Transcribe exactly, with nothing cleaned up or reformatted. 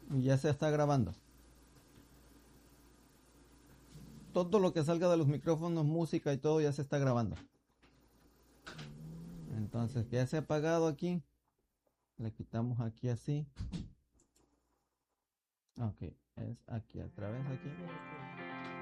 Y ya se está grabando. Todo lo que salga de los micrófonos, música y todo ya se está grabando. Entonces ya se ha apagado aquí. Le quitamos aquí así. Ok, es aquí, a través aquí.